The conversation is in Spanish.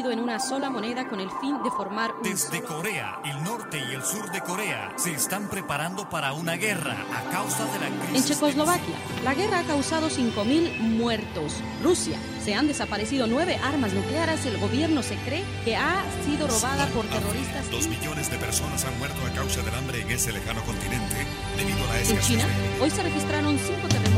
en una sola moneda con el fin de formar un Desde solo... Corea, el norte y el sur de Corea se están preparando para una guerra a causa de la crisis. En Checoslovaquia, la guerra ha causado 5.000 muertos. Rusia, se han desaparecido 9 armas nucleares. El gobierno se cree que ha sido robada por terroristas. 2 millones de personas han muerto a causa del hambre en ese lejano continente debido a la En escasez China, de- hoy se registraron 5 terremotos.